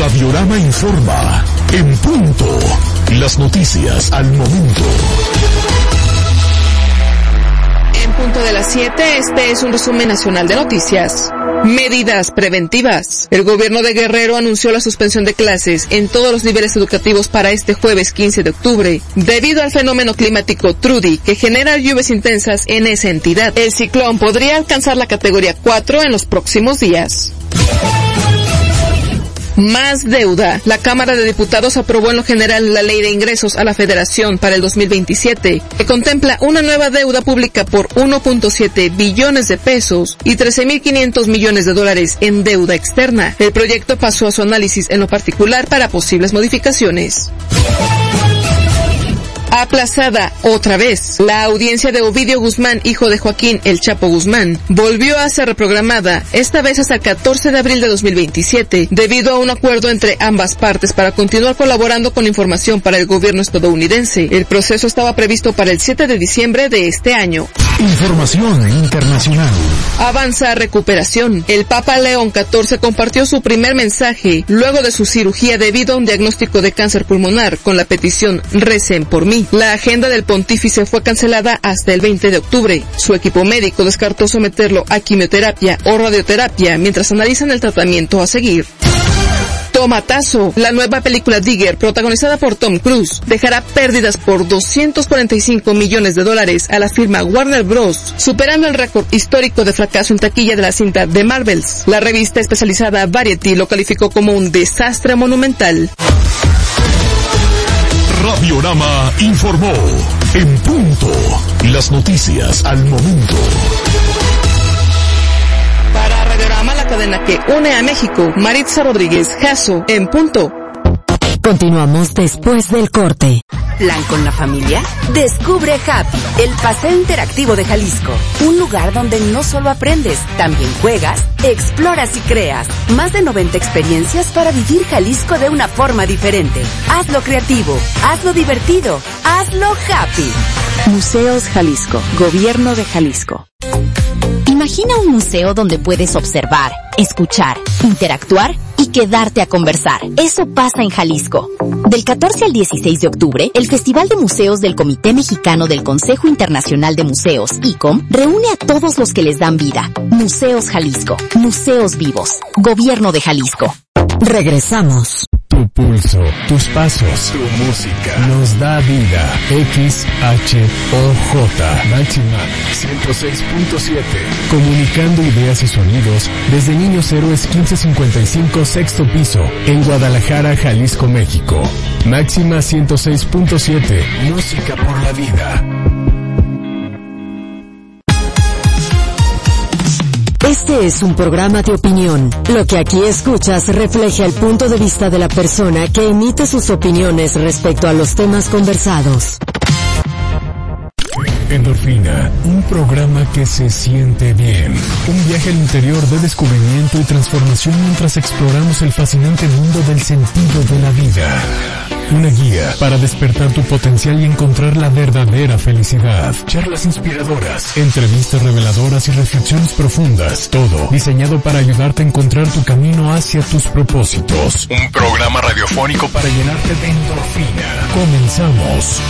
Radiorama informa. En punto. Las noticias al momento. En punto de las 7, este es un resumen nacional de noticias. Medidas preventivas. El gobierno de Guerrero anunció la suspensión de clases en todos los niveles educativos para este jueves 15 de octubre, debido al fenómeno climático Trudy, que genera lluvias intensas en esa entidad. El ciclón podría alcanzar la categoría 4 en los próximos días. Más deuda. La Cámara de Diputados aprobó en lo general la Ley de Ingresos a la Federación para el 2027, que contempla una nueva deuda pública por 1.7 billones de pesos y 13.500 millones de dólares en deuda externa. El proyecto pasó a su análisis en lo particular para posibles modificaciones. Aplazada otra vez. La audiencia de Ovidio Guzmán, hijo de Joaquín El Chapo Guzmán, volvió a ser reprogramada, esta vez hasta el 14 de abril de 2027, debido a un acuerdo entre ambas partes para continuar colaborando con información para el gobierno estadounidense. El proceso estaba previsto para el 7 de diciembre de este año. Información internacional. Avanza recuperación. El Papa León XIV compartió su primer mensaje luego de su cirugía debido a un diagnóstico de cáncer pulmonar con la petición "Recen por mí". La agenda del pontífice fue cancelada hasta el 20 de octubre. Su equipo médico descartó someterlo a quimioterapia o radioterapia mientras analizan el tratamiento a seguir. Tomatazo. La nueva película Digger, protagonizada por Tom Cruise, dejará pérdidas por $245 millones a la firma Warner Bros., superando el récord histórico de fracaso en taquilla de la cinta The Marvels. La revista especializada Variety lo calificó como un desastre monumental. Radiorama informó. En punto. Las noticias al momento. Para Radiorama, la cadena que une a México, Maritza Rodríguez Jasso, en punto. Continuamos después del corte. ¿Plan con la familia? Descubre Happy, el paseo interactivo de Jalisco. Un lugar donde no solo aprendes, también juegas, exploras y creas. Más de 90 experiencias para vivir Jalisco de una forma diferente. Hazlo creativo, hazlo divertido, hazlo happy. Museos Jalisco, Gobierno de Jalisco. Imagina un museo donde puedes observar, escuchar, interactuar y quedarte a conversar. Eso pasa en Jalisco. Del 14 al 16 de octubre, el Festival de Museos del Comité Mexicano del Consejo Internacional de Museos, ICOM, reúne a todos los que les dan vida. Museos Jalisco. Museos vivos. Gobierno de Jalisco. Regresamos. Tu pulso, tus pasos, tu música nos da vida. XHOJ Máxima 106.7. Comunicando ideas y sonidos desde Niños Héroes 1555 sexto piso en Guadalajara, Jalisco, México. Máxima 106.7. Música por la vida. Este es un programa de opinión. Lo que aquí escuchas refleja el punto de vista de la persona que emite sus opiniones respecto a los temas conversados. Endorfina, un programa que se siente bien. Un viaje al interior de descubrimiento y transformación mientras exploramos el fascinante mundo del sentido de la vida. Una guía para despertar tu potencial y encontrar la verdadera felicidad. Charlas inspiradoras, entrevistas reveladoras y reflexiones profundas. Todo diseñado para ayudarte a encontrar tu camino hacia tus propósitos. Un programa radiofónico para llenarte de endorfina. Comenzamos.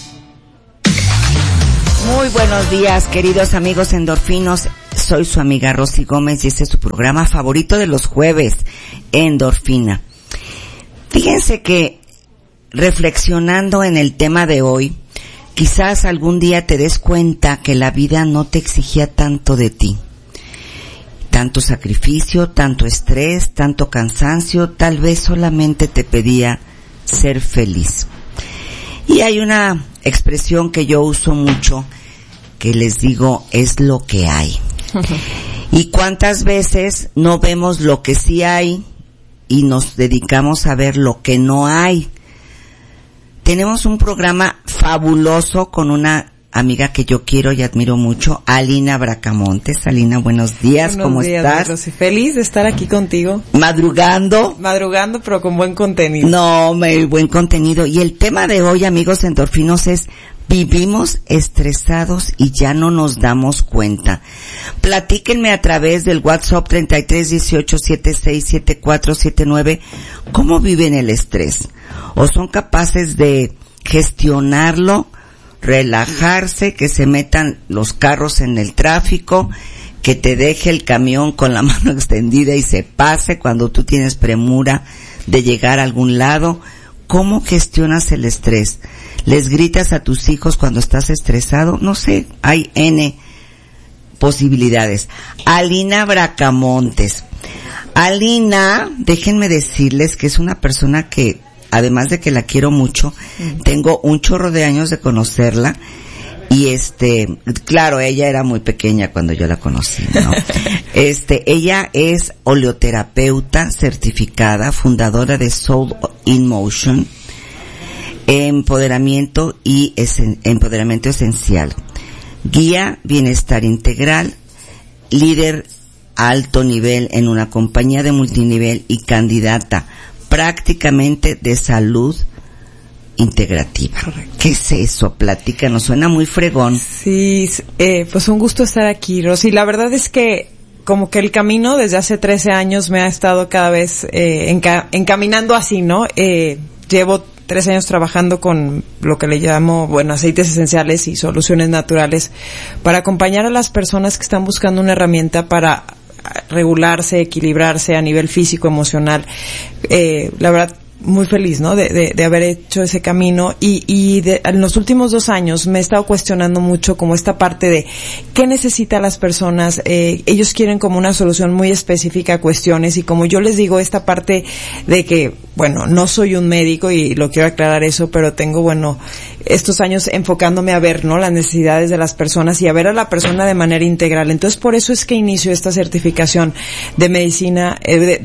Muy buenos días, queridos amigos endorfinos. Soy su amiga Rosy Gómez y este es su programa favorito de los jueves, Endorfina. Fíjense que reflexionando en el tema de hoy, quizás algún día te des cuenta que la vida no te exigía tanto de ti. Tanto sacrificio, tanto estrés, tanto cansancio, tal vez solamente te pedía ser feliz. Y hay una expresión que yo uso mucho, que les digo, es lo que hay. Y cuántas veces no vemos lo que sí hay y nos dedicamos a ver lo que no hay. Tenemos un programa fabuloso con una amiga que yo quiero y admiro mucho, Alina Bracamontes. Alina, buenos días, ¿cómo estás? Rosy. Feliz de estar aquí contigo. Madrugando, pero con buen contenido. No, buen contenido. Y el tema de hoy, amigos endorfinos, es Vivimos estresados y ya no nos damos cuenta. Platíquenme a través del WhatsApp 3318767479 cómo viven el estrés. ¿O son capaces de gestionarlo, relajarse, que se metan los carros en el tráfico, que te deje el camión con la mano extendida y se pase cuando tú tienes premura de llegar a algún lado? ¿Cómo gestionas el estrés? ¿Les gritas a tus hijos cuando estás estresado? No sé, hay N posibilidades. Alina Bracamontes. Alina, déjenme decirles que es una persona que, además de que la quiero mucho, tengo un chorro de años de conocerla. Y claro, ella era muy pequeña cuando yo la conocí, ¿no? Ella es oleoterapeuta certificada, fundadora de Soul in Motion, empoderamiento esencial, guía bienestar integral, líder a alto nivel en una compañía de multinivel y candidata prácticamente de salud integrativa. Correcto. ¿Qué es eso? Platícanos, suena muy fregón. Sí, pues un gusto estar aquí, Rosy. La verdad es que como que el camino desde hace 13 años me ha estado cada vez encaminando así, ¿no? Llevo 3 años trabajando con lo que le llamo, aceites esenciales y soluciones naturales para acompañar a las personas que están buscando una herramienta para regularse, equilibrarse a nivel físico, emocional. La verdad, muy feliz, ¿no? De haber hecho ese camino y en los últimos 2 años me he estado cuestionando mucho como esta parte de qué necesitan las personas. Ellos quieren como una solución muy específica a cuestiones y como yo les digo, esta parte de que, no soy un médico y lo quiero aclarar eso, pero tengo, estos años enfocándome a ver, ¿no? Las necesidades de las personas y a ver a la persona de manera integral. Entonces, por eso es que inicio esta certificación de medicina,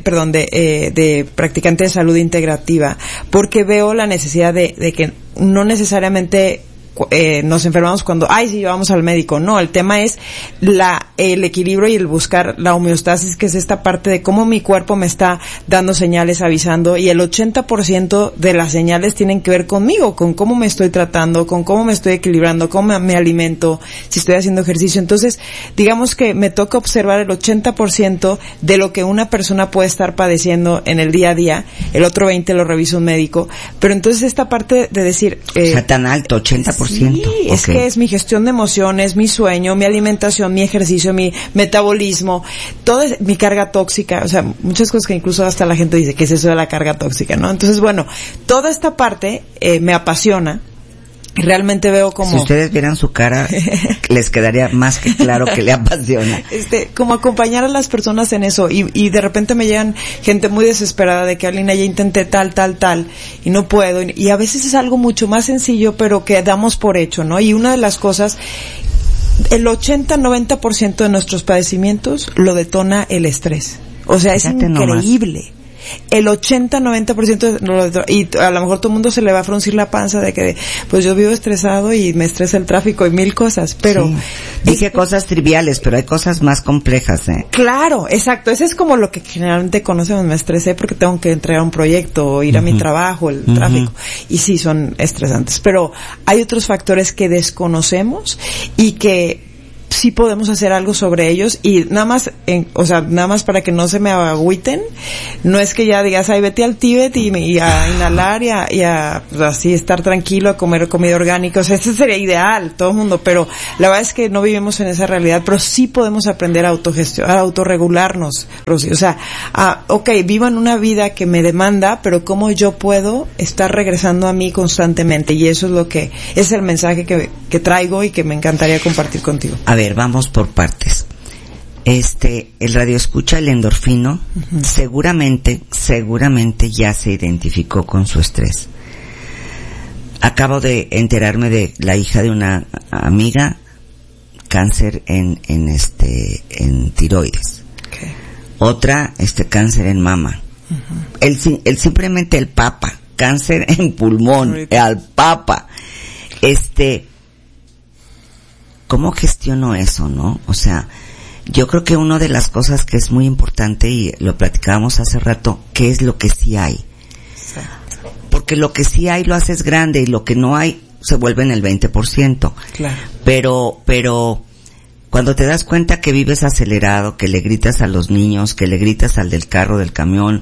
de practicante de salud integrativa, porque veo la necesidad de que no necesariamente nos enfermamos cuando, sí, vamos al médico. No, el tema es el equilibrio y el buscar la homeostasis, que es esta parte de cómo mi cuerpo me está dando señales, avisando, y el 80% de las señales tienen que ver conmigo, con cómo me estoy tratando, con cómo me estoy equilibrando, cómo me alimento, si estoy haciendo ejercicio. Entonces, digamos que me toca observar el 80% de lo que una persona puede estar padeciendo en el día a día, el otro 20% lo revisa un médico, pero entonces esta parte de decir... o sea, tan alto, 80%. Sí, es que es mi gestión de emociones, mi sueño, mi alimentación, mi ejercicio, mi metabolismo, toda mi carga tóxica, muchas cosas que incluso hasta la gente dice, ¿qué es eso de la carga tóxica, no? Entonces, toda esta parte me apasiona. Y realmente veo como... Si ustedes vieran su cara, les quedaría más que claro que le apasiona. Como acompañar a las personas en eso. Y de repente me llegan gente muy desesperada de que, Alina, ya intenté tal, y no puedo. Y a veces es algo mucho más sencillo, pero que damos por hecho, ¿no? Y una de las cosas... El 80-90% de nuestros padecimientos lo detona el estrés. O sea, fíjate, es increíble. Nomás. El 80-90%, y a lo mejor todo el mundo se le va a fruncir la panza de que, pues yo vivo estresado y me estresa el tráfico y 1000 cosas, pero... Sí. Dije cosas triviales, pero hay cosas más complejas, Claro, exacto, ese es como lo que generalmente conocemos, me estresé porque tengo que entregar un proyecto o ir a mi trabajo, el tráfico, y sí, son estresantes, pero hay otros factores que desconocemos y que sí podemos hacer algo sobre ellos y nada más para que no se me agüiten, no es que ya digas, vete al Tíbet y a inhalar y a pues así estar tranquilo, a comer comida orgánica, ese sería ideal, todo el mundo, pero la verdad es que no vivimos en esa realidad, pero sí podemos aprender a autogestionar, a autorregularnos, Rosy, vivo en una vida que me demanda, pero cómo yo puedo estar regresando a mí constantemente, y eso es lo que es el mensaje que traigo y que me encantaría compartir contigo. A ver, vamos por partes. El radioescucha, el endorfino, seguramente ya se identificó con su estrés. Acabo de enterarme de la hija de una amiga, cáncer en tiroides. Okay. Otra, cáncer en mama. Simplemente el papa, cáncer en pulmón, al papa. ¿Cómo gestiono eso, no? O sea, yo creo que una de las cosas que es muy importante, y lo platicábamos hace rato, ¿qué es lo que sí hay? Exacto. Porque lo que sí hay lo haces grande y lo que no hay se vuelven el 20%. Claro. Pero cuando te das cuenta que vives acelerado, que le gritas a los niños, que le gritas al del carro, del camión,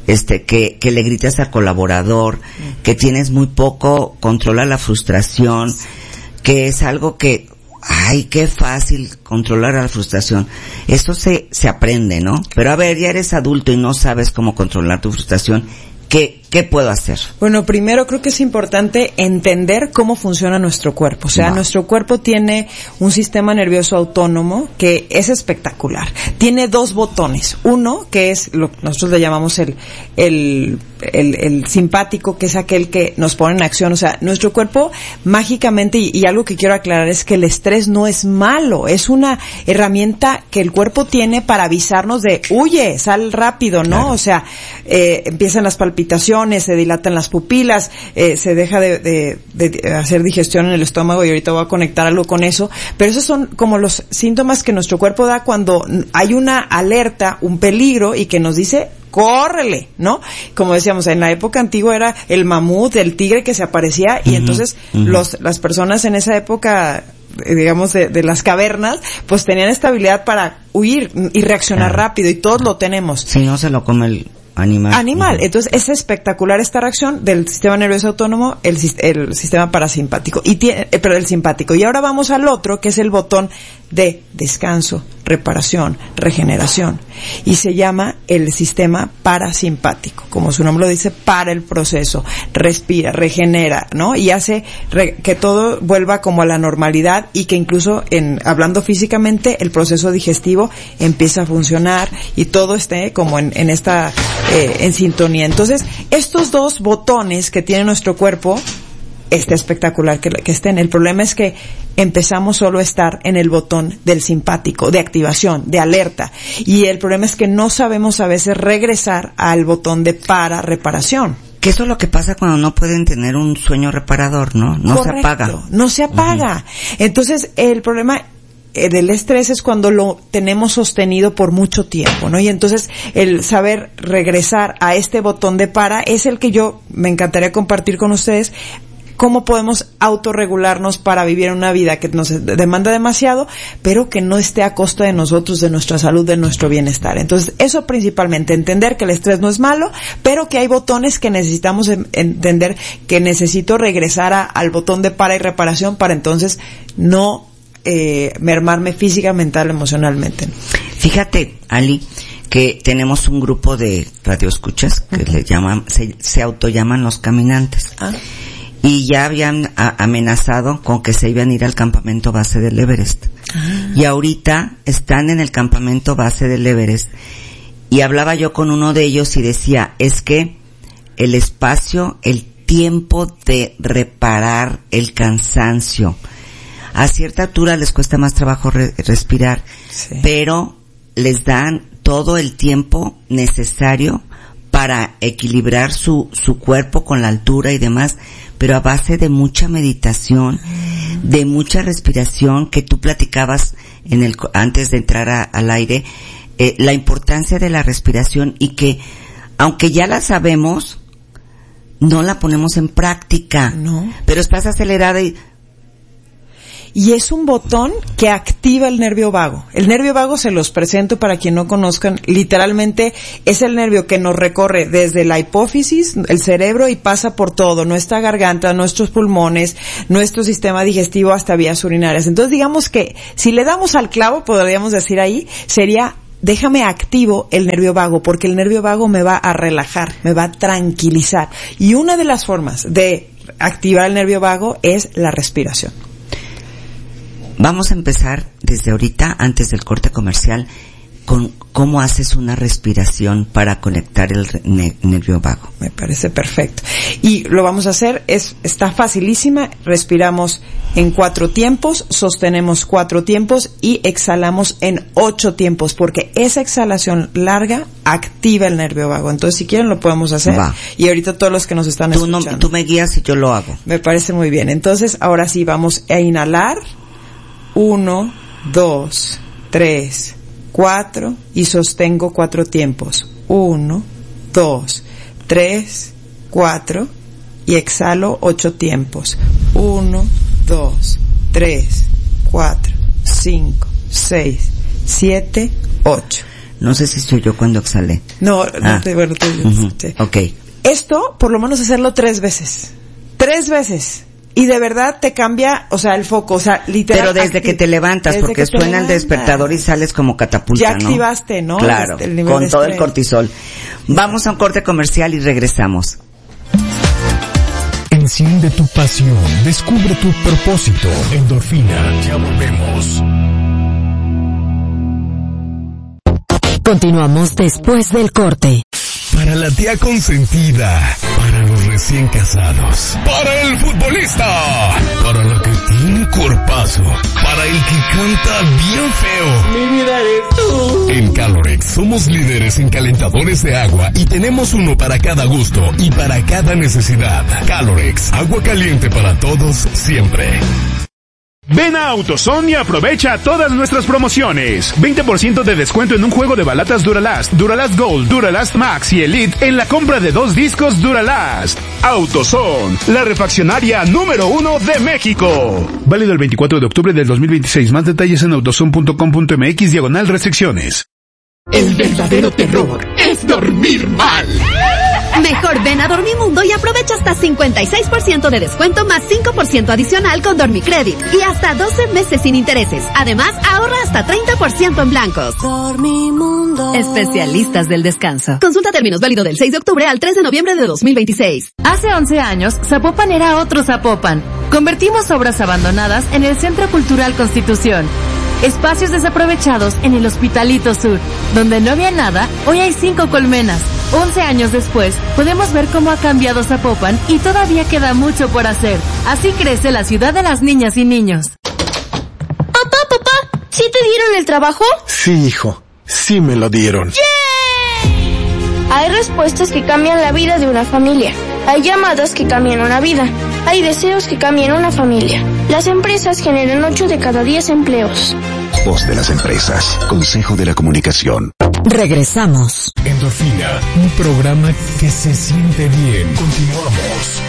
que le gritas al colaborador, que tienes muy poco, controla la frustración, que es algo que, ay, qué fácil controlar la frustración. Eso se aprende, ¿no? Pero a ver, ya eres adulto y no sabes cómo controlar tu frustración. ¿Qué puedo hacer? Bueno, primero creo que es importante entender cómo funciona nuestro cuerpo. O sea, nuestro cuerpo tiene un sistema nervioso autónomo que es espectacular. Tiene 2 botones. Uno, que es lo que nosotros le llamamos el simpático, que es aquel que nos pone en acción. O sea, nuestro cuerpo mágicamente, y algo que quiero aclarar es que el estrés no es malo. Es una herramienta que el cuerpo tiene para avisarnos de, huye, sal rápido, ¿no? Claro. O sea, empiezan las palpitaciones, se dilatan las pupilas, se deja de hacer digestión en el estómago, y ahorita voy a conectar algo con eso, pero esos son como los síntomas que nuestro cuerpo da cuando hay una alerta, un peligro, y que nos dice, córrele, ¿no? Como decíamos, en la época antigua era el mamut, el tigre que se aparecía, y entonces las personas en esa época, digamos, de las cavernas, pues tenían esta habilidad para huir y reaccionar rápido, y todos lo tenemos. Si no, se lo come el animal. Entonces es espectacular esta reacción del sistema nervioso autónomo, el sistema parasimpático, pero el simpático. Y ahora vamos al otro, que es el botón de descanso, reparación, regeneración, y se llama el sistema parasimpático. Como su nombre lo dice, para el proceso, respira, regenera, ¿no? Y hace que todo vuelva como a la normalidad, y que incluso hablando físicamente, el proceso digestivo empieza a funcionar y todo esté como en sintonía. Entonces, estos 2 botones que tiene nuestro cuerpo, está espectacular que estén. El problema es que empezamos solo a estar en el botón del simpático, de activación, de alerta. Y el problema es que no sabemos a veces regresar al botón de reparación. Que eso es lo que pasa cuando no pueden tener un sueño reparador, ¿no? No se apaga. No se apaga. Entonces, el problema del estrés es cuando lo tenemos sostenido por mucho tiempo, ¿no? Y entonces el saber regresar a este botón de es el que yo me encantaría compartir con ustedes. Cómo podemos autorregularnos para vivir una vida que nos demanda demasiado, pero que no esté a costa de nosotros, de nuestra salud, de nuestro bienestar. Entonces, eso principalmente, entender que el estrés no es malo, pero que hay botones que necesitamos entender, que necesito regresar al botón de y reparación para entonces no mermarme física, mental, emocionalmente. Fíjate, Ali, que tenemos un grupo de radioescuchas que se autollaman los caminantes. Y ya habían amenazado con que se iban a ir al campamento base del Everest. Y ahorita están en el campamento base del Everest. Y hablaba yo con uno de ellos y decía, es que el espacio, el tiempo de reparar el cansancio, a cierta altura les cuesta más trabajo respirar, pero les dan todo el tiempo necesario para equilibrar su cuerpo con la altura y demás, pero a base de mucha meditación, de mucha respiración, que tú platicabas antes de entrar al aire, la importancia de la respiración, y que aunque ya la sabemos, no la ponemos en práctica. No. Pero estás acelerada y es un botón que activa el nervio vago. El nervio vago, se los presento para quien no conozcan, literalmente es el nervio que nos recorre desde la hipófisis, el cerebro, y pasa por todo, nuestra garganta, nuestros pulmones, nuestro sistema digestivo, hasta vías urinarias. Entonces, digamos que si le damos al clavo, podríamos decir ahí, sería: déjame activo el nervio vago, porque el nervio vago me va a relajar, me va a tranquilizar. Y una de las formas de activar el nervio vago es la respiración. Vamos a empezar desde ahorita, antes del corte comercial, con cómo haces una respiración para conectar el nervio vago. Me parece perfecto. Y lo vamos a hacer, está facilísima. Respiramos en 4 tiempos, sostenemos 4 tiempos y exhalamos en 8 tiempos, porque esa exhalación larga activa el nervio vago. Entonces, si quieren, lo podemos hacer. Va. Y ahorita todos los que nos están escuchando. Tú me guías y yo lo hago. Me parece muy bien. Entonces, ahora sí, vamos a inhalar. 1, 2, 3, 4 y sostengo 4 tiempos. 1, 2, 3, 4 y exhalo 8 tiempos. 1, 2, 3, 4, 5, 6, 7, 8. No sé si soy yo cuando exhalé. No, bueno, sí. Ok. Esto, por lo menos hacerlo 3 veces. 3 veces. Y de verdad te cambia, o sea, el foco, o sea, literal. Pero desde que te levantas, porque suena el despertador y sales como catapulta, ya activaste, ¿no? Claro, el nivel con de todo estrés. el cortisol. Vamos a un corte comercial y regresamos. Enciende tu pasión, descubre tu propósito. Endorfina, ya volvemos. Continuamos después del corte. Para la tía consentida, para los recién casados, para el futbolista, para la que tiene cuerpazo, para el que canta bien feo. Mi vida eres tú. En Calorex somos líderes en calentadores de agua y tenemos uno para cada gusto y para cada necesidad. Calorex, agua caliente para todos, siempre. Ven a AutoZone y aprovecha todas nuestras promociones. 20% de descuento en un juego de balatas Duralast, Duralast Gold, Duralast Max y Elite en la compra de 2 discos Duralast. AutoZone, la refaccionaria número 1 de México. Válido el 24 de octubre del 2026. Más detalles en autozone.com.mx/restricciones. El verdadero terror es dormir mal. Mejor ven a Dormimundo y aprovecha hasta 56% de descuento más 5% adicional con Dormicredit y hasta 12 meses sin intereses. Además, ahorra hasta 30% en blancos. Dormimundo. Especialistas del descanso. Consulta términos, válido del 6 de octubre al 3 de noviembre de 2026. Hace 11 años, Zapopan era otro Zapopan. Convertimos obras abandonadas en el Centro Cultural Constitución. Espacios desaprovechados en el Hospitalito Sur. Donde no había nada, hoy hay 5 colmenas. 11 años después, podemos ver cómo ha cambiado Zapopan y todavía queda mucho por hacer. Así crece la ciudad de las niñas y niños. Papá, ¿sí te dieron el trabajo? Sí, hijo, sí me lo dieron. ¡Yeah! Hay respuestas que cambian la vida de una familia. Hay llamadas que cambian una vida. Hay deseos que cambian una familia. Las empresas generan 8 de cada 10 empleos. Voz de las empresas. Consejo de la Comunicación. Regresamos. Endorfina, un programa que se siente bien. Continuamos.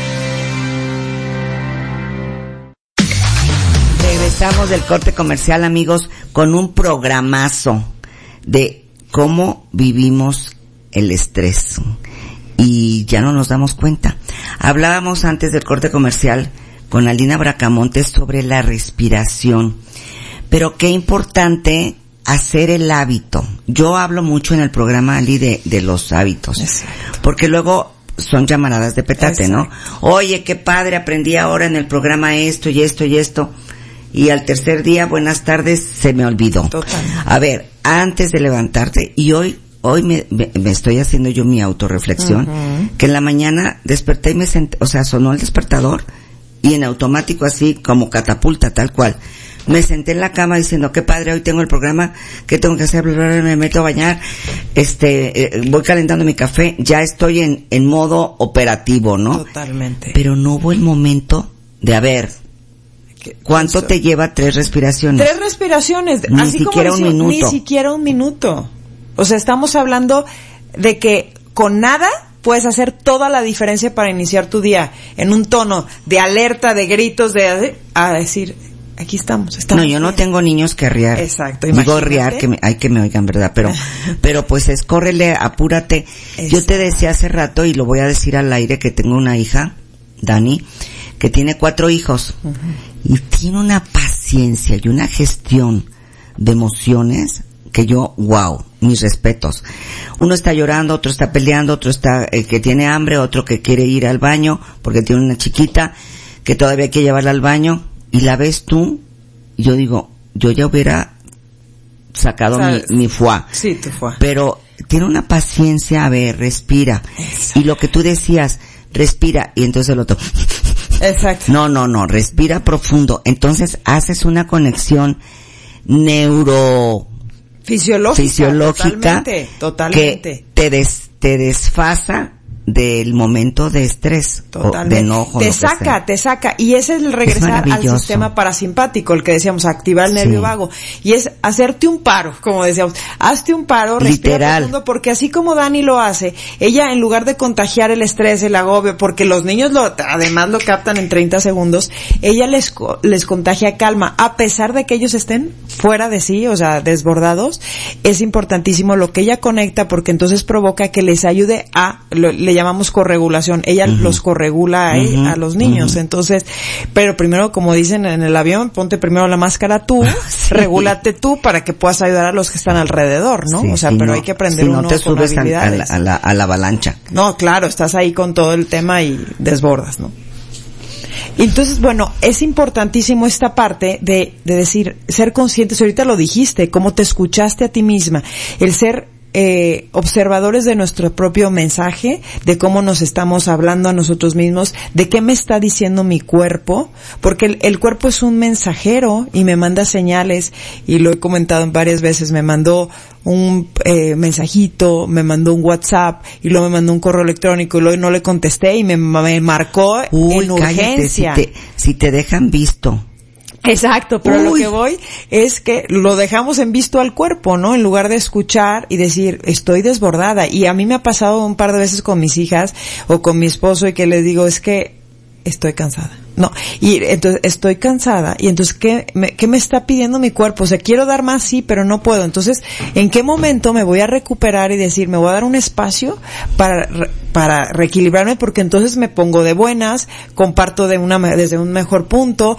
Regresamos del corte comercial, amigos, con un programazo de cómo vivimos el estrés. Y ya no nos damos cuenta. Hablábamos antes del corte comercial con Alina Bracamonte sobre la respiración. Pero qué importante hacer el hábito. Yo hablo mucho en el programa, Ali, de los hábitos. Exacto. Porque luego son llamaradas de petate, exacto, ¿no? Oye, qué padre, aprendí ahora en el programa esto y esto y esto. Y al tercer día, buenas tardes, se me olvidó. Totalmente. A ver, antes de levantarte, y hoy me estoy haciendo yo mi autorreflexión, que en la mañana desperté y me senté, o sea, sonó el despertador y en automático así como catapulta, tal cual. Me senté en la cama diciendo, qué padre, hoy tengo el programa, ¿qué tengo que hacer? Me meto a bañar, voy calentando mi café, ya estoy en modo operativo, ¿no? Totalmente. Pero no hubo el momento de, a ver, ¿cuánto te lleva 3 respiraciones? 3 respiraciones. Ni así siquiera como un minuto. Ni siquiera un minuto. O sea, estamos hablando de que con nada puedes hacer toda la diferencia para iniciar tu día en un tono de alerta, de gritos, a decir, aquí estamos. No, yo no tengo niños que riar. Exacto. Digo riar, que me oigan, ¿verdad? Pero pues es, córrele, apúrate. Exacto. Yo te decía hace rato, y lo voy a decir al aire, que tengo una hija, Dani, que tiene 4 hijos. Y tiene una paciencia y una gestión de emociones que yo, wow, mis respetos. Uno está llorando, otro está peleando, otro está que tiene hambre, otro que quiere ir al baño porque tiene una chiquita que todavía hay que llevarla al baño, y la ves tú, y yo digo, yo ya hubiera sacado mi foie. Sí, tu foie. Pero tiene una paciencia, a ver, respira. Exacto. Y lo que tú decías, respira, y entonces el otro. Exacto. No, respira profundo. Entonces haces una conexión fisiológica totalmente. que te desfasa del momento de estrés, totalmente, de enojo. Te saca. Y ese es el regresar al sistema parasimpático, el que decíamos, activar el nervio vago. Y es hacerte un paro, como decíamos. Hazte un paro, respira profundo, porque así como Dani lo hace, ella en lugar de contagiar el estrés, el agobio, porque los niños además lo captan en 30 segundos, ella les contagia calma, a pesar de que ellos estén fuera de sí, o sea, desbordados. Es importantísimo lo que ella conecta, porque entonces provoca que les ayude le llamamos corregulación. Ella los corregula a los niños. Entonces, pero primero, como dicen en el avión, ponte primero la máscara tú, regúlate tú para que puedas ayudar a los que están alrededor, ¿no? O sea, pero hay que aprender uno te subes con habilidades. A la avalancha. No, claro, estás ahí con todo el tema y desbordas, ¿no? Entonces, bueno, es importantísimo esta parte de decir, ser conscientes, ahorita lo dijiste, cómo te escuchaste a ti misma, el ser observadores de nuestro propio mensaje, de cómo nos estamos hablando a nosotros mismos, de qué me está diciendo mi cuerpo, porque el cuerpo es un mensajero y me manda señales, y lo he comentado varias veces, me mandó un mensajito, me mandó un WhatsApp, y luego me mandó un correo electrónico, y luego no le contesté, y me marcó en urgencia. Cállate, si te dejan visto. Exacto, pero lo que voy es que lo dejamos en visto al cuerpo, ¿no? En lugar de escuchar y decir, estoy desbordada. Y a mí me ha pasado un par de veces con mis hijas o con mi esposo, y que les digo, es que estoy cansada. No, y entonces estoy cansada, y entonces ¿qué me está pidiendo mi cuerpo? O sea, quiero dar más, sí, pero no puedo. Entonces, ¿en qué momento me voy a recuperar y decir, me voy a dar un espacio para reequilibrarme? Porque entonces me pongo de buenas, comparto desde un mejor punto,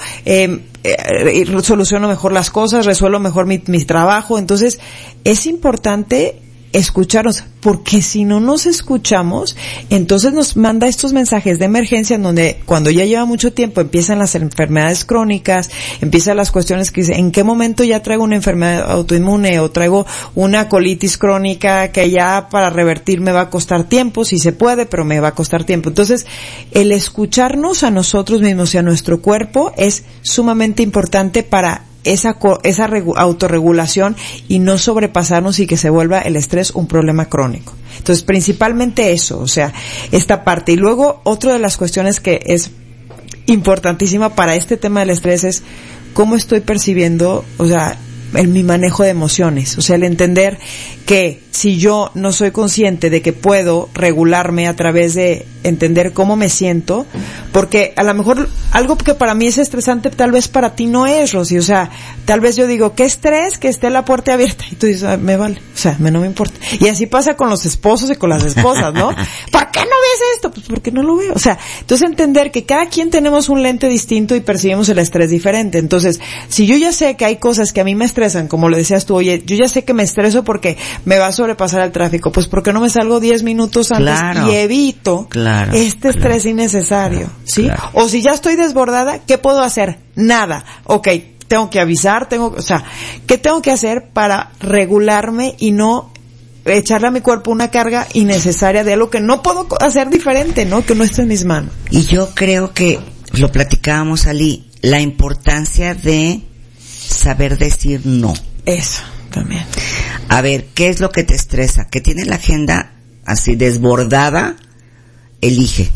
soluciono mejor las cosas, resuelvo mejor mi trabajo. Entonces, es importante escucharnos, porque si no nos escuchamos, entonces nos manda estos mensajes de emergencia, en donde cuando ya lleva mucho tiempo empiezan las enfermedades crónicas, empiezan las cuestiones que dicen, ¿en qué momento ya traigo una enfermedad autoinmune o traigo una colitis crónica que ya para revertir me va a costar tiempo? Si se puede, pero me va a costar tiempo. Entonces, el escucharnos a nosotros mismos y a nuestro cuerpo es sumamente importante para esa autorregulación, y no sobrepasarnos y que se vuelva el estrés un problema crónico. Entonces, principalmente eso, o sea, esta parte. Y luego, otra de las cuestiones que es importantísima para este tema del estrés es cómo estoy percibiendo, o sea, mi manejo de emociones. O sea, el entender que si yo no soy consciente de que puedo regularme a través de entender cómo me siento, porque a lo mejor algo que para mí es estresante, tal vez para ti no es, Rosy. O sea, tal vez yo digo, qué estrés que esté la puerta abierta, y tú dices, me vale, o sea, no me importa. Y así pasa con los esposos y con las esposas, ¿no? ¿Por qué no ves esto? Pues porque no lo veo. O sea, entonces entender que cada quien tenemos un lente distinto y percibimos el estrés diferente. Entonces, si yo ya sé que hay cosas que a mí me estresan, como le decías tú, oye, yo ya sé que me estreso porque me va a sobrepasar el tráfico, pues ¿por qué no me salgo 10 minutos antes y evito este estrés innecesario? ¿Sí? Claro. O si ya estoy desbordada, ¿qué puedo hacer? Nada. Okay, tengo que avisar, ¿qué tengo que hacer para regularme y no echarle a mi cuerpo una carga innecesaria de algo que no puedo hacer diferente, ¿no? Que no esté en mis manos. Y yo creo que lo platicábamos, Ali, la importancia de saber decir no. Eso también. A ver, ¿qué es lo que te estresa? Que tienes la agenda así desbordada, elige.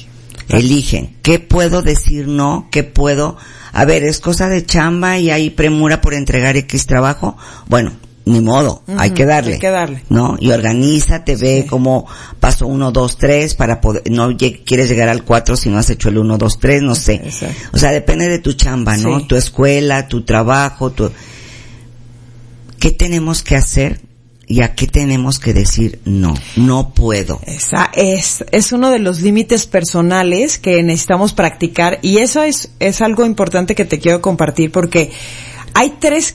¿Qué puedo decir no? ¿Qué puedo? A ver, es cosa de chamba y hay premura por entregar X trabajo. Bueno, ni modo, hay que darle. ¿No? Y organízate, ve cómo paso 1, 2, 3 para poder, no quieres llegar al 4 si no has hecho el 1, 2, 3, no sé. Exacto. O sea, depende de tu chamba, ¿no? Sí. Tu escuela, tu trabajo, ¿qué tenemos que hacer? ¿Y a qué tenemos que decir no? No puedo. Esa es uno de los límites personales que necesitamos practicar, y eso es algo importante que te quiero compartir, porque hay 3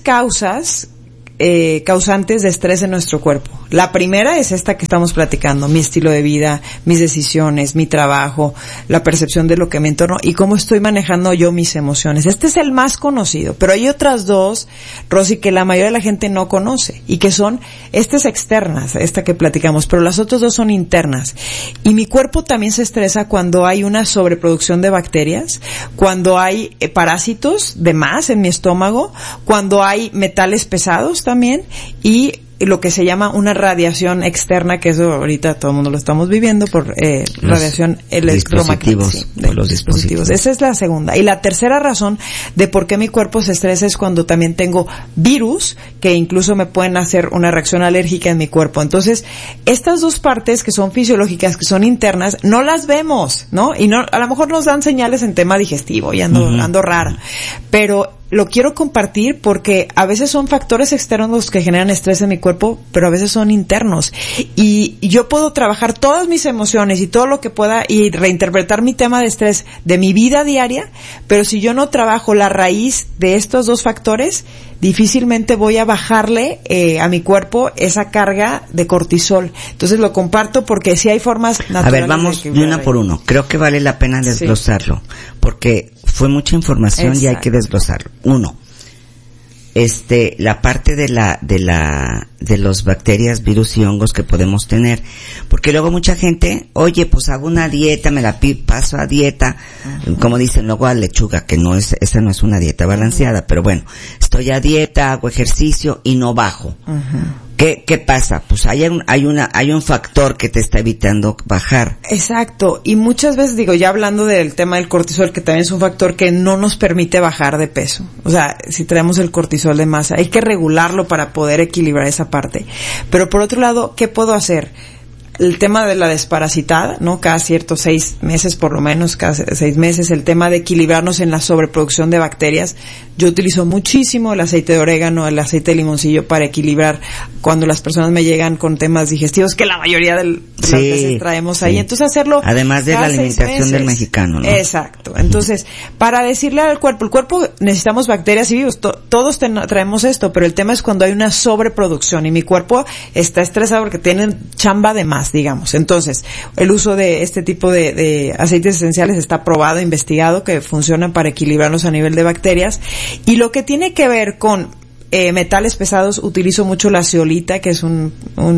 causantes de estrés en nuestro cuerpo. La primera es esta que estamos platicando, mi estilo de vida, mis decisiones, mi trabajo, la percepción de lo que me entorno y cómo estoy manejando yo mis emociones. Este es el más conocido, pero hay otras 2, Rosy, que la mayoría de la gente no conoce, y que son, esta es externas, esta que platicamos, pero las otras 2 son internas. Y mi cuerpo también se estresa cuando hay una sobreproducción de bacterias, cuando hay parásitos de más en mi estómago, cuando hay metales pesados también, y lo que se llama una radiación externa, que eso ahorita todo el mundo lo estamos viviendo por radiación electromagnética. Los dispositivos. Esa es la segunda. Y la tercera razón de por qué mi cuerpo se estresa es cuando también tengo virus que incluso me pueden hacer una reacción alérgica en mi cuerpo. Entonces, estas dos partes que son fisiológicas, que son internas, no las vemos, ¿no? Y no, a lo mejor nos dan señales en tema digestivo y ando rara. Pero lo quiero compartir porque a veces son factores externos los que generan estrés en mi cuerpo, pero a veces son internos. Y yo puedo trabajar todas mis emociones y todo lo que pueda y reinterpretar mi tema de estrés de mi vida diaria, pero si yo no trabajo la raíz de estos dos factores, difícilmente voy a bajarle a mi cuerpo esa carga de cortisol. Entonces lo comparto porque sí hay formas naturales. A ver, vamos de una por uno. Creo que vale la pena desglosarlo, porque fue mucha información. Exacto. Y hay que desglosarlo. Uno, la parte de los bacterias, virus y hongos que podemos tener, porque luego mucha gente, oye, pues hago una dieta, me la paso a dieta, como dicen luego a lechuga, que esa no es una dieta balanceada, pero bueno, estoy a dieta, hago ejercicio y no bajo. ¿Qué pasa? Pues hay un factor que te está evitando bajar. Exacto. Y muchas veces ya hablando del tema del cortisol, que también es un factor que no nos permite bajar de peso. O sea, si tenemos el cortisol de masa, hay que regularlo para poder equilibrar esa parte. Pero por otro lado, ¿qué puedo hacer? El tema de la desparasitada, ¿no? Cada ciertos 6 meses, por lo menos, cada 6 meses, el tema de equilibrarnos en la sobreproducción de bacterias. Yo utilizo muchísimo el aceite de orégano, el aceite de limoncillo para equilibrar cuando las personas me llegan con temas digestivos, que la mayoría de las veces traemos ahí. Entonces hacerlo. Además de la alimentación del mexicano, ¿no? Exacto. Entonces, para decirle al cuerpo, el cuerpo necesitamos bacterias y virus, todos traemos esto, pero el tema es cuando hay una sobreproducción y mi cuerpo está estresado porque tiene chamba de más, digamos. Entonces, el uso de este tipo de aceites esenciales está probado, investigado, que funcionan para equilibrarnos a nivel de bacterias. Y lo que tiene que ver con metales pesados, utilizo mucho la zeolita, que es un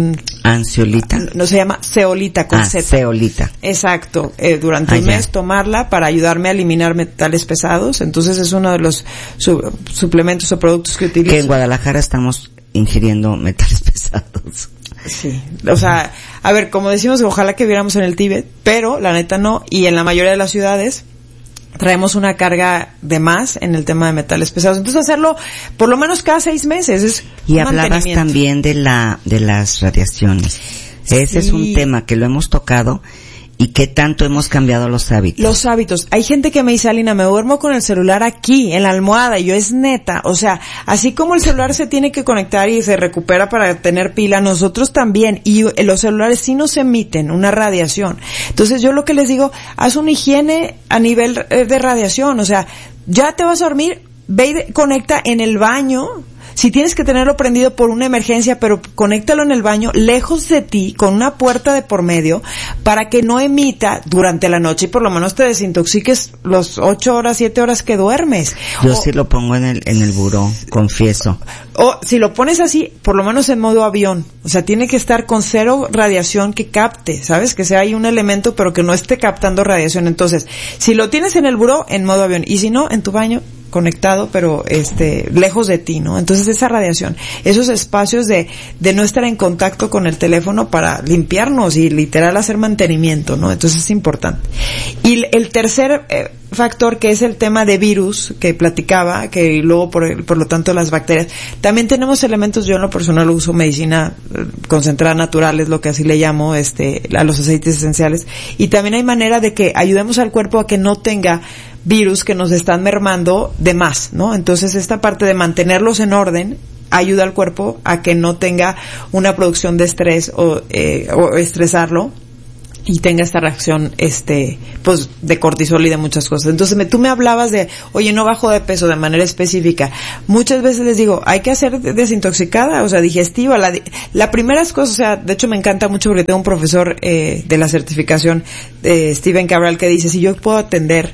ansiolita. No, se llama zeolita con Z. Zeolita. Exacto. Durante un mes tomarla para ayudarme a eliminar metales pesados. Entonces es uno de los suplementos o productos que utilizo. Que en Guadalajara estamos ingiriendo metales pesados. Sí, o sea, a ver, como decimos, ojalá que viéramos en el Tíbet, pero la neta no, y en la mayoría de las ciudades traemos una carga de más en el tema de metales pesados. Entonces hacerlo por lo menos cada 6 meses es y hablabas también de las radiaciones. Ese es un tema que lo hemos tocado. ¿Y qué tanto hemos cambiado los hábitos? Los hábitos. Hay gente que me dice, Alina, me duermo con el celular aquí, en la almohada, y yo, es neta. O sea, así como el celular se tiene que conectar y se recupera para tener pila, nosotros también. Y los celulares sí nos emiten una radiación. Entonces yo lo que les digo, haz una higiene a nivel de radiación. O sea, ya te vas a dormir, ve y conecta en el baño. Si tienes que tenerlo prendido por una emergencia, pero conéctalo en el baño, lejos de ti, con una puerta de por medio, para que no emita durante la noche y por lo menos te desintoxiques los 8 horas, 7 horas que duermes. Yo sí lo pongo en el buró, confieso. O si lo pones así, por lo menos en modo avión. O sea, tiene que estar con 0 radiación que capte, ¿sabes? Que sea ahí un elemento, pero que no esté captando radiación. Entonces, si lo tienes en el buró, en modo avión. Y si no, en tu baño, conectado, pero lejos de ti, ¿no? Entonces esa radiación, esos espacios de no estar en contacto con el teléfono para limpiarnos y literal hacer mantenimiento, ¿no? Entonces es importante. Y el tercer factor, que es el tema de virus que platicaba, que luego por lo tanto las bacterias, también tenemos elementos. Yo en lo personal uso medicina concentrada natural, es lo que así le llamo a los aceites esenciales, y también hay manera de que ayudemos al cuerpo a que no tenga virus que nos están mermando de más, ¿no? Entonces esta parte de mantenerlos en orden ayuda al cuerpo a que no tenga una producción de estrés o estresarlo y tenga esta reacción pues de cortisol y de muchas cosas. Entonces tú me hablabas de, oye, no bajo de peso de manera específica. Muchas veces les digo, hay que hacer desintoxicada, o sea, digestiva. La primera cosa, o sea, de hecho me encanta mucho porque tengo un profesor de la certificación, Steven Cabral, que dice, si yo puedo atender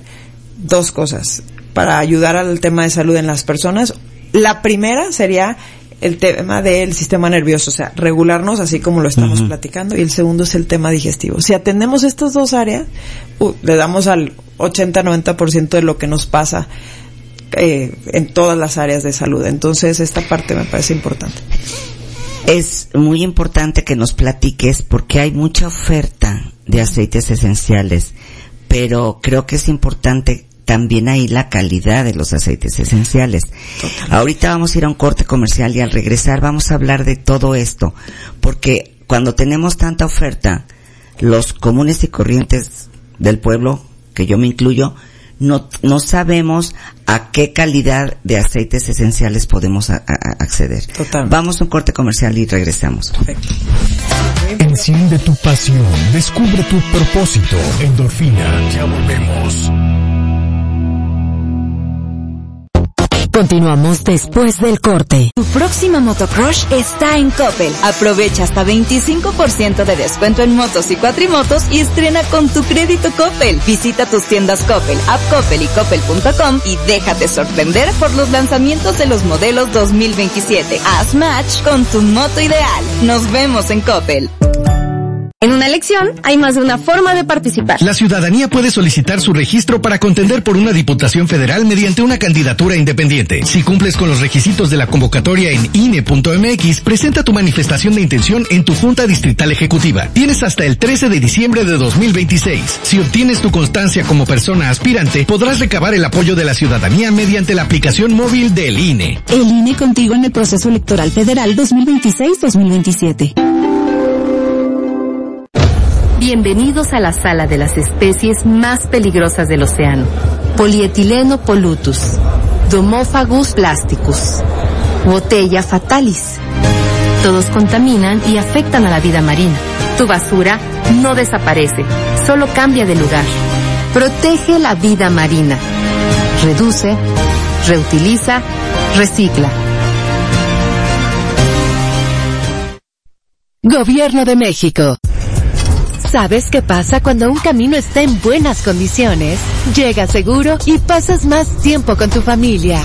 2 cosas para ayudar al tema de salud en las personas, la primera sería el tema del sistema nervioso, o sea, regularnos así como lo estamos platicando, y el segundo es el tema digestivo. Si atendemos estas 2 áreas, le damos al 80-90% de lo que nos pasa en todas las áreas de salud. Entonces esta parte me parece importante. Es muy importante que nos platiques porque hay mucha oferta de aceites esenciales, pero creo que es importante también ahí la calidad de los aceites esenciales. Totalmente. Ahorita vamos a ir a un corte comercial y al regresar vamos a hablar de todo esto, porque cuando tenemos tanta oferta, los comunes y corrientes del pueblo, que yo me incluyo, no sabemos a qué calidad de aceites esenciales podemos acceder. Total. Vamos a un corte comercial y regresamos. Perfecto. Enciende tu pasión, descubre tu propósito. Endorfina, ya volvemos. Continuamos después del corte. Tu próxima motocrush está en Coppel. Aprovecha hasta 25% de descuento en motos y cuatrimotos y estrena con tu crédito Coppel. Visita tus tiendas Coppel, App Coppel y Coppel.com y déjate sorprender por los lanzamientos de los modelos 2027. Haz match con tu moto ideal. Nos vemos en Coppel. En una elección hay más de una forma de participar. La ciudadanía puede solicitar su registro para contender por una diputación federal mediante una candidatura independiente. Si cumples con los requisitos de la convocatoria en INE.mx, presenta tu manifestación de intención en tu Junta Distrital Ejecutiva. Tienes hasta el 13 de diciembre de 2026. Si obtienes tu constancia como persona aspirante, podrás recabar el apoyo de la ciudadanía mediante la aplicación móvil del INE. El INE contigo en el proceso electoral federal 2026-2027. Bienvenidos a la sala de las especies más peligrosas del océano. Polietileno pollutus, Domophagus plasticus, Botella fatalis. Todos contaminan y afectan a la vida marina. Tu basura no desaparece, solo cambia de lugar. Protege la vida marina. Reduce, reutiliza, recicla. Gobierno de México. ¿Sabes qué pasa cuando un camino está en buenas condiciones? Llegas seguro y pasas más tiempo con tu familia.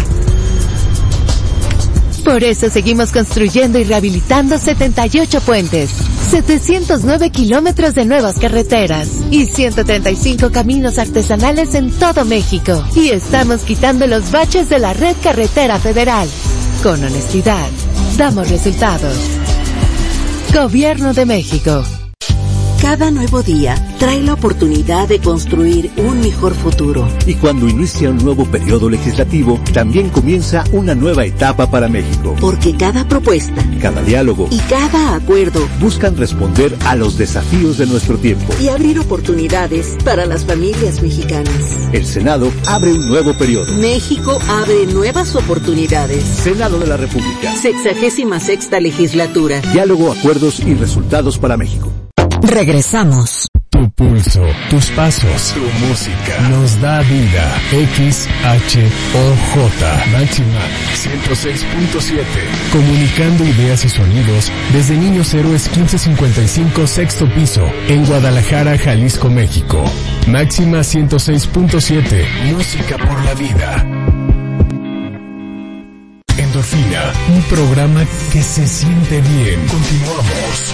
Por eso seguimos construyendo y rehabilitando 78 puentes, 709 kilómetros de nuevas carreteras y 135 caminos artesanales en todo México. Y estamos quitando los baches de la red carretera federal. Con honestidad, damos resultados. Gobierno de México. Cada nuevo día trae la oportunidad de construir un mejor futuro. Y cuando inicia un nuevo periodo legislativo, también comienza una nueva etapa para México. Porque cada propuesta, cada diálogo y cada acuerdo buscan responder a los desafíos de nuestro tiempo y abrir oportunidades para las familias mexicanas. El Senado abre un nuevo periodo. México abre nuevas oportunidades. Senado de la República. 66ª legislatura. Diálogo, acuerdos y resultados para México. Regresamos. Tu pulso, tus pasos, tu música nos da vida. XHOJ Máxima 106.7. Comunicando ideas y sonidos desde Niños Héroes 1555 sexto piso en Guadalajara, Jalisco, México. Máxima 106.7. Música por la vida. Endorfina, un programa que se siente bien. Continuamos.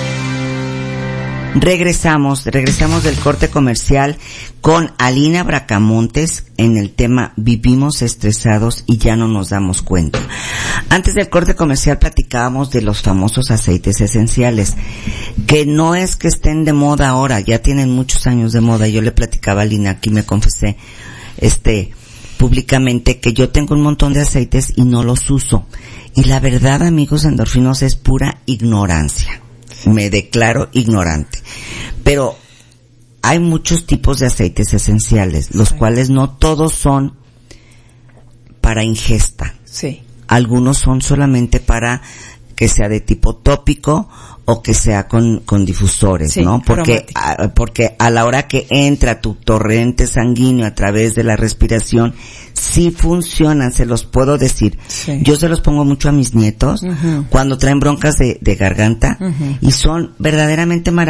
Regresamos del corte comercial con Alina Bracamontes en el tema Vivimos estresados y ya no nos damos cuenta. Antes del corte comercial platicábamos de los famosos aceites esenciales, que no es que estén de moda ahora, ya tienen muchos años de moda. Yo le platicaba a Alina, aquí me confesé, públicamente, que yo tengo un montón de aceites y no los uso. Y la verdad, amigos endorfinos, es pura ignorancia. Me declaro ignorante. Pero hay muchos tipos de aceites esenciales, los cuales no todos son para ingesta. Sí. Algunos son solamente para que sea de tipo tópico o que sea con difusores, sí, ¿no? Porque a la hora que entra tu torrente sanguíneo a través de la respiración, sí funcionan, se los puedo decir. Sí. Yo se los pongo mucho a mis nietos cuando traen broncas de garganta y son verdaderamente maravillosas.